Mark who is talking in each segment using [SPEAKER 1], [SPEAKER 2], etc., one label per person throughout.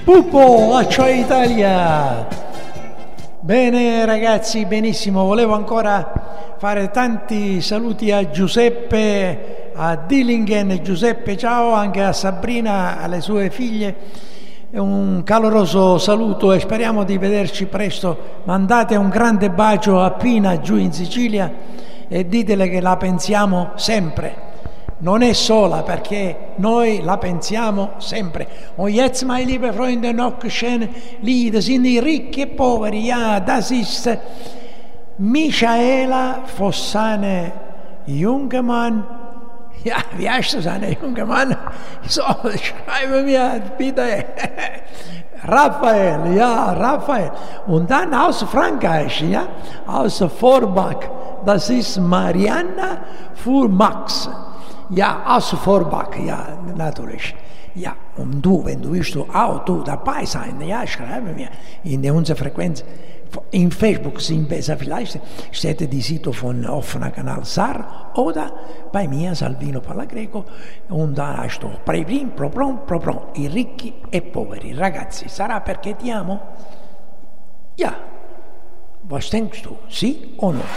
[SPEAKER 1] Pupo, Accio Italia! Bene ragazzi, benissimo, volevo ancora fare tanti saluti a Giuseppe, a Dillingen, Giuseppe ciao, anche a Sabrina, alle sue figlie, un caloroso saluto e speriamo di vederci presto. Mandate un grande bacio a Pina giù in Sicilia e ditele che la pensiamo sempre. Non è sola, perché noi la pensiamo sempre. Und jetzt, meine liebe Freunde, noch schön Lieder, sind die ricchi e poveri. Ja, das ist Michaela Fossane Jungemann. Ja, wie heißt das, eine Jungemann? So, schreibe mir bitte. Raphael, ja, Raphael. Und dann aus Frankreich, ja, aus Forbach, das ist Marianna Furmax. Ja, aus Vorbach, ja, natürlich. Ja, und du, wenn du willst, auch du dabei sein, ja, schreibe mir in unserer Frequenz. In Facebook sind besser, vielleicht steht die Sito von offener Kanal SAR oder bei mir Salvino Palagreco und da hast du Preprim, Propron, i ricchi e poveri. Ragazzi, sarà perché ti amo? Ja, was denkst du, sì o no?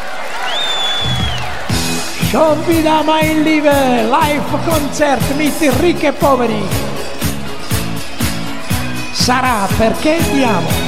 [SPEAKER 1] Schon wieder, mein Liebe, Live-Konzert mit Ricchi e Poveri. Sarà perché ti amo.